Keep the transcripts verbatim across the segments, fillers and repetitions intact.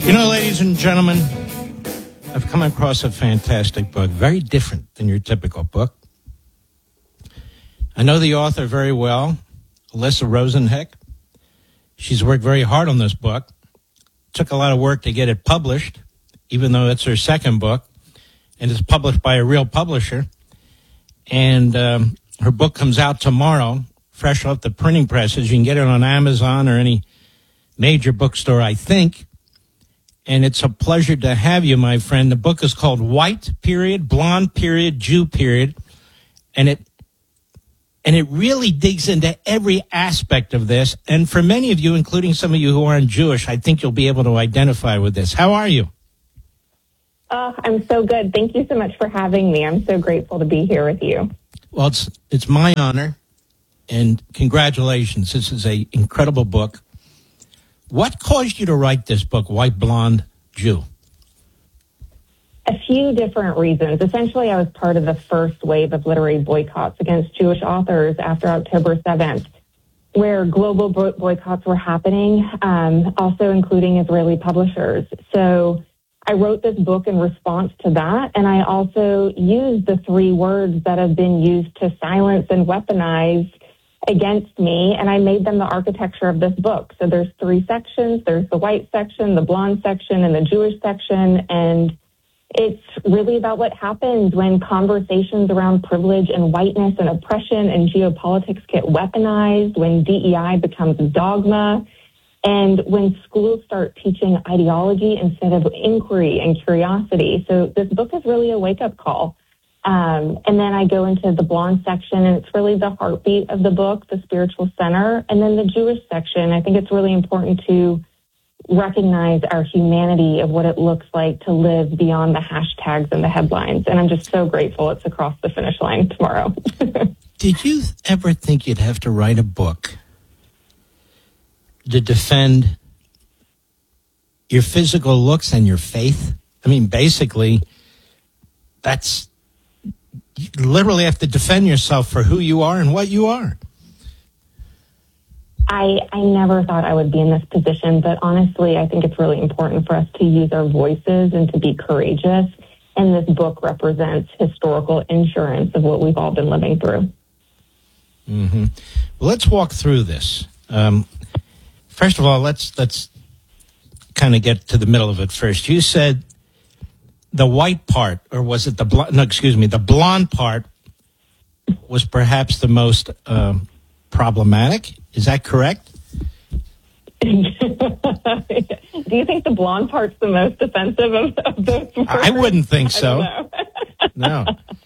You know, ladies and gentlemen, I've come across a fantastic book, very different than your typical book. I know the author very well, Alyssa Rosenheck. She's worked very hard on this book. Took a lot of work to get it published, even though it's her second book, and it's published by a real publisher. And um, her book comes out tomorrow, fresh off the printing presses. You can get it on Amazon or any major bookstore, I think. And it's a pleasure to have you, my friend. The book is called White Period, Blonde Period, Jew Period. And it and it really digs into every aspect of this. And for many of you, including some of you who aren't Jewish, I think you'll be able to identify with this. How are you? Oh, I'm so good. Thank you so much for having me. I'm so grateful to be here with you. Well, it's it's my honor, and congratulations. This is an incredible book. What caused you to write this book, White Blonde Jew? A few different reasons. Essentially, I was part of the first wave of literary boycotts against Jewish authors after October seventh, where global boycotts were happening, um, also including Israeli publishers. So I wrote this book in response to that, and I also used the three words that have been used to silence and weaponize against me, and I made them the architecture of this book. So there's three sections. There's the white section, the blonde section, and the Jewish section, and it's really about what happens when conversations around privilege and whiteness and oppression and geopolitics get weaponized, when D E I becomes dogma, and when schools start teaching ideology instead of inquiry and curiosity. So this book is really a wake-up call. Um, and then I go into the blonde section, and it's really the heartbeat of the book, the spiritual center. And then the Jewish section, I think it's really important to recognize our humanity of what it looks like to live beyond the hashtags and the headlines. And I'm just so grateful it's across the finish line tomorrow. Did you ever think you'd have to write a book to defend your physical looks and your faith? I mean, basically, that's... you literally have to defend yourself for who you are and what you are. I, I never thought I would be in this position, but honestly, I think it's really important for us to use our voices and to be courageous. And this book represents historical insurance of what we've all been living through. Mm-hmm. Well, let's walk through this. Um, first of all, let's let's kind of get to the middle of it first. You said the white part, or was it the blonde? No, excuse me. The blonde part was perhaps the most uh, problematic. Is that correct? Do you think the blonde part's the most offensive of, of those words? I wouldn't think so. No.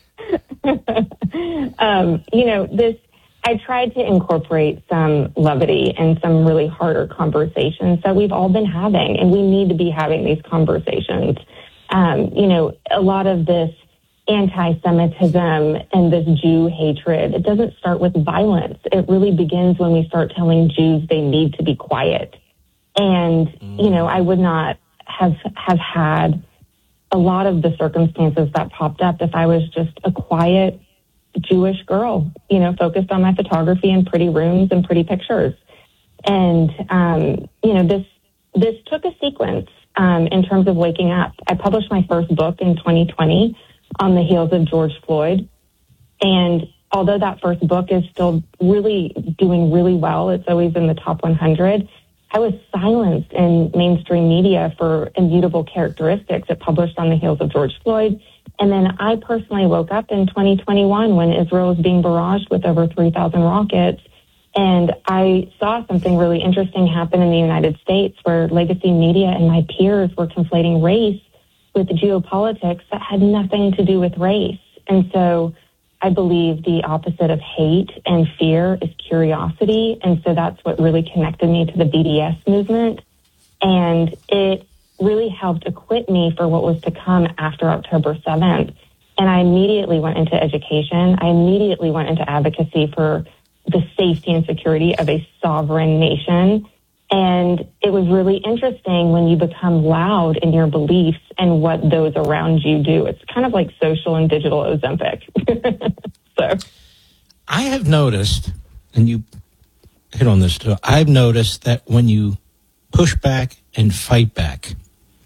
um, you know, this. I tried to incorporate some levity and some really harder conversations that we've all been having, and we need to be having these conversations. Um, you know, a lot of this anti-Semitism and this Jew hatred, it doesn't start with violence. It really begins when we start telling Jews they need to be quiet. And, mm. you know, I would not have, have had a lot of the circumstances that popped up if I was just a quiet Jewish girl, you know, focused on my photography and pretty rooms and pretty pictures. And, um, you know, this, this took a sequence. Um, in terms of waking up. I published my first book in twenty twenty on the heels of George Floyd. And although that first book is still really doing really well, it's always in the top one hundred, I was silenced in mainstream media for immutable characteristics. It published on the heels of George Floyd. And then I personally woke up in twenty twenty-one when Israel was being barraged with over three thousand rockets. And I saw something really interesting happen in the United States where legacy media and my peers were conflating race with geopolitics that had nothing to do with race. And so I believe the opposite of hate and fear is curiosity. And so that's what really connected me to the B D S movement. And it really helped equip me for what was to come after October seventh. And I immediately went into education. I immediately went into advocacy for the safety and security of a sovereign nation. And it was really interesting when you become loud in your beliefs and what those around you do. It's kind of like social and digital Ozempic. So I have noticed, and you hit on this too, I've noticed that when you push back and fight back,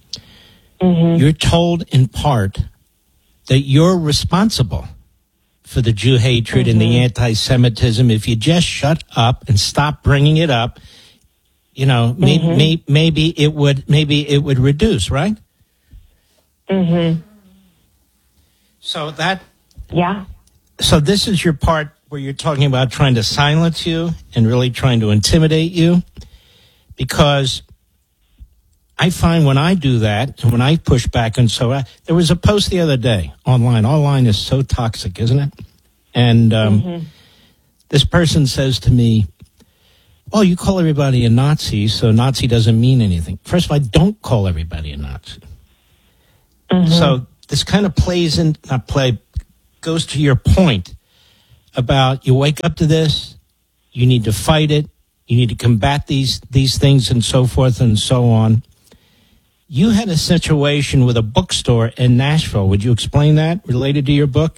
Mm-hmm. You're told in part that you're responsible for the Jew hatred mm-hmm. and the anti-Semitism. If you just shut up and stop bringing it up, you know, mm-hmm. may, may, maybe it would maybe it would reduce, right? Mm-hmm. So that, yeah. So this is your part where you're talking about trying to silence you and really trying to intimidate you, because I find when I do that and when I push back and so I, there was a post the other day online. Online is so toxic, isn't it? And um, mm-hmm. this person says to me, well, you call everybody a Nazi, so Nazi doesn't mean anything. First of all, I don't call everybody a Nazi. Mm-hmm. So this kind of plays in, not play, goes to your point about you wake up to this, you need to fight it, you need to combat these these things and so forth and so on. You had a situation with a bookstore in Nashville. Would you explain that related to your book?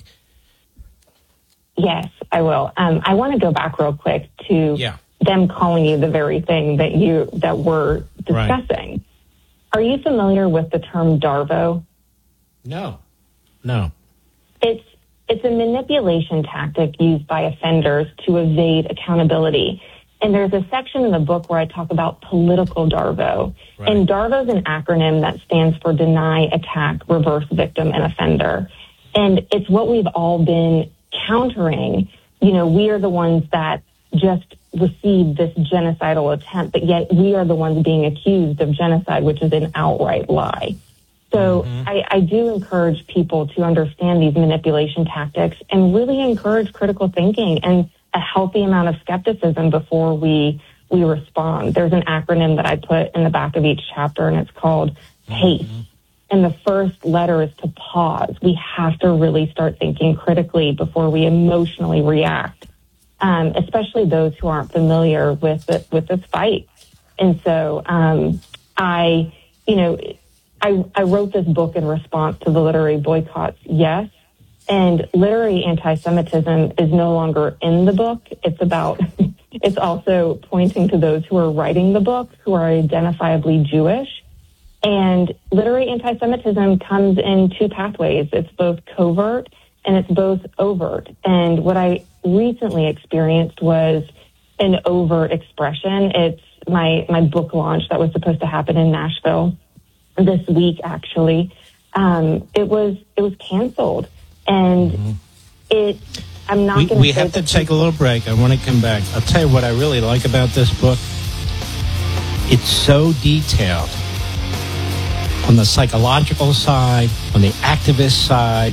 Yes, I will. Um, I want to go back real quick to yeah. them calling you the very thing that you that we're discussing. Right. Are you familiar with the term DARVO? No, no. It's it's a manipulation tactic used by offenders to evade accountability. And there's a section in the book where I talk about political DARVO. Right. And DARVO is an acronym that stands for Deny, Attack, Reverse, Victim, and Offender. And it's what we've all been countering. You know, we are the ones that just received this genocidal attempt, but yet we are the ones being accused of genocide, which is an outright lie. So mm-hmm. I, I do encourage people to understand these manipulation tactics and really encourage critical thinking and a healthy amount of skepticism before we we respond. There's an acronym that I put in the back of each chapter, and it's called PACE. Mm-hmm. And the first letter is to pause. We have to really start thinking critically before we emotionally react, um, especially those who aren't familiar with the, with this fight. And so um, I, you know, I, I wrote this book in response to the literary boycotts, yes. And literary anti-Semitism is no longer in the book. It's about, it's also pointing to those who are writing the book who are identifiably Jewish. And literary anti-Semitism comes in two pathways. It's both covert and it's both overt. And what I recently experienced was an overt expression. It's my, my book launch that was supposed to happen in Nashville this week, actually. Um, it was, it was canceled. And mm-hmm. it, I'm not going to. We have to take a little break. I want to come back. I'll tell you what I really like about this book. It's so detailed on the psychological side, on the activist side.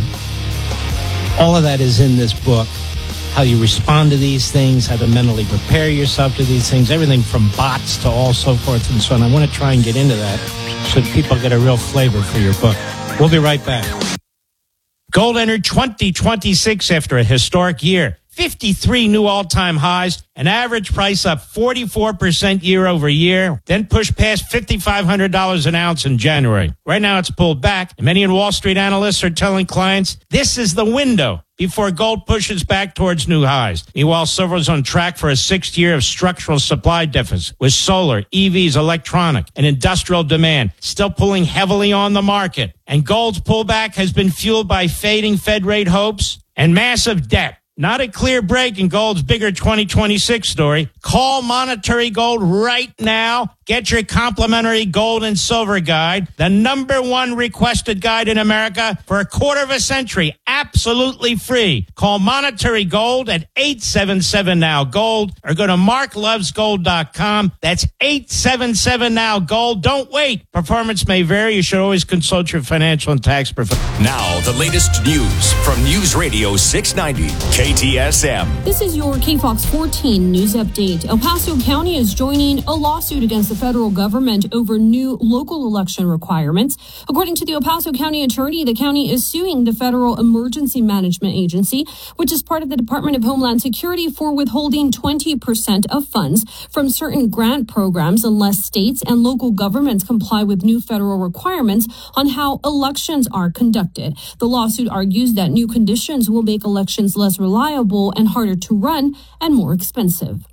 All of that is in this book. How you respond to these things, how to mentally prepare yourself to these things, everything from bots to all so forth and so on. I want to try and get into that so people get a real flavor for your book. We'll be right back. Gold entered twenty twenty-six after a historic year. fifty-three new all-time highs, an average price up forty-four percent year over year, then pushed past five thousand five hundred dollars an ounce in January. Right now it's pulled back, and many Wall Street analysts are telling clients this is the window before gold pushes back towards new highs. Meanwhile, silver is on track for a sixth year of structural supply deficit, with solar, E Vs, electronic, and industrial demand still pulling heavily on the market. And gold's pullback has been fueled by fading Fed rate hopes and massive debt. Not a clear break in gold's bigger twenty twenty-six story. Call Monetary Gold right now. Get your complimentary gold and silver guide, the number one requested guide in America for a quarter of a century, absolutely free. Call Monetary Gold at eight seven seven now gold or go to mark loves gold dot com. That's eight seven seven now gold. Don't wait. Performance may vary. You should always consult your financial and tax professional. Now, the latest news from News Radio six ninety K T S M. This is your K Fox fourteen news update. El Paso County is joining a lawsuit against the federal government over new local election requirements. According to the El Paso County Attorney, the county is suing the Federal Emergency Management Agency, which is part of the Department of Homeland Security, for withholding twenty percent of funds from certain grant programs unless states and local governments comply with new federal requirements on how elections are conducted. The lawsuit argues that new conditions will make elections less reliable and harder to run and more expensive.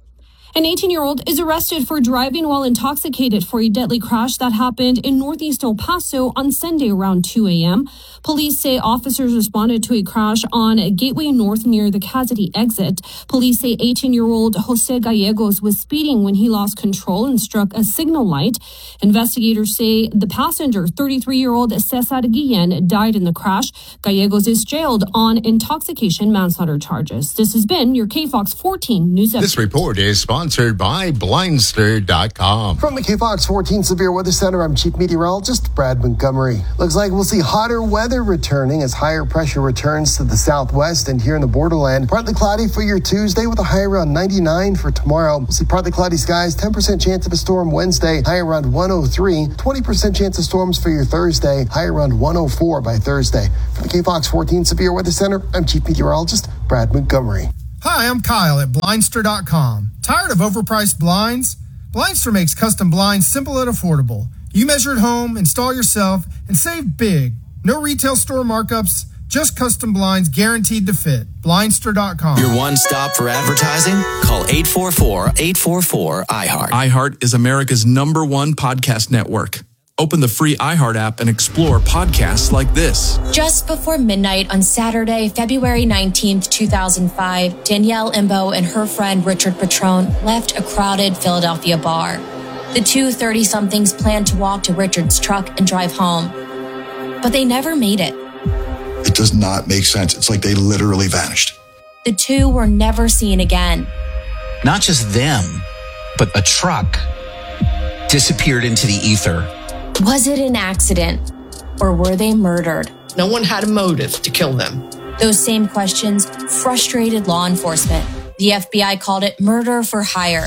An eighteen-year-old is arrested for driving while intoxicated for a deadly crash that happened in northeast El Paso on Sunday around two a.m. Police say officers responded to a crash on Gateway North near the Cassidy exit. Police say eighteen-year-old Jose Gallegos was speeding when he lost control and struck a signal light. Investigators say the passenger, thirty-three-year-old Cesar Guillen, died in the crash. Gallegos is jailed on intoxication manslaughter charges. This has been your K Fox fourteen News Update. This report is sponsored by Blindster dot com. From the K Fox fourteen Severe Weather Center, I'm Chief Meteorologist Brad Montgomery. Looks like we'll see hotter weather returning as higher pressure returns to the southwest and here in the borderland. Partly cloudy for your Tuesday with a high around ninety-nine for tomorrow. We'll see partly cloudy skies, ten percent chance of a storm Wednesday, high around one oh three, twenty percent chance of storms for your Thursday, high around one oh four by Thursday. From the K Fox fourteen Severe Weather Center, I'm Chief Meteorologist Brad Montgomery. Hi, I'm Kyle at Blindster dot com. Tired of overpriced blinds? Blindster makes custom blinds simple and affordable. You measure at home, install yourself, and save big. No retail store markups, just custom blinds guaranteed to fit. Blindster dot com. Your one stop for advertising? Call eight four four, eight four four, I heart. iHeart is America's number one podcast network. Open the free iHeart app and explore podcasts like this. Just before midnight on Saturday, February nineteenth, two thousand five, Danielle Imbo and her friend Richard Petrone left a crowded Philadelphia bar. The two thirty-somethings planned to walk to Richard's truck and drive home, but they never made it. It does not make sense. It's like they literally vanished. The two were never seen again. Not just them, but a truck disappeared into the ether. Was it an accident, or were they murdered? No one had a motive to kill them. Those same questions frustrated law enforcement. The F B I called it murder for hire.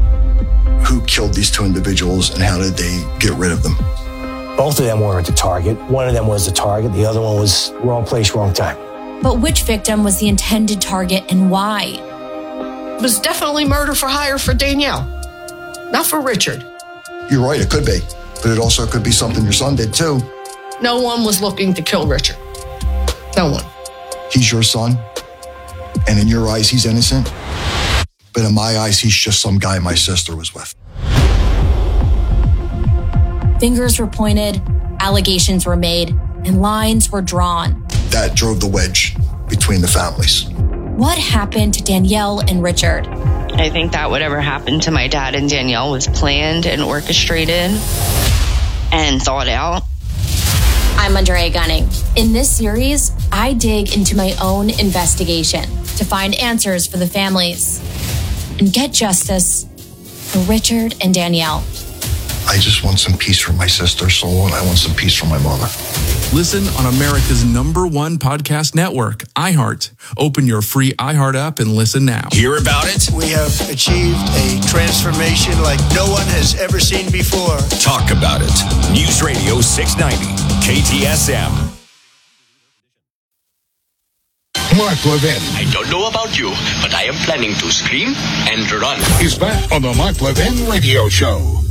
Who killed these two individuals and how did they get rid of them? Both of them were the target. One of them was the target. The other one was wrong place, wrong time. But which victim was the intended target and why? It was definitely murder for hire for Danielle, not for Richard. You're right, it could be. But it also could be something your son did too. No one was looking to kill Richard. No one. He's your son, and in your eyes, he's innocent. But in my eyes, he's just some guy my sister was with. Fingers were pointed, allegations were made, and lines were drawn. That drove the wedge between the families. What happened to Danielle and Richard? I think that whatever happened to my dad and Danielle was planned and orchestrated and thought out. I'm Andrea Gunning. In this series, I dig into my own investigation to find answers for the families and get justice for Richard and Danielle. I just want some peace for my sister's soul, and I want some peace for my mother. Listen on America's number one podcast network, iHeart. Open your free iHeart app and listen now. Hear about it? We have achieved a transformation like no one has ever seen before. Talk about it. News Radio six ninety, K T S M. Mark Levin. I don't know about you, but I am planning to scream and run. He's back on the Mark Levin Radio Show.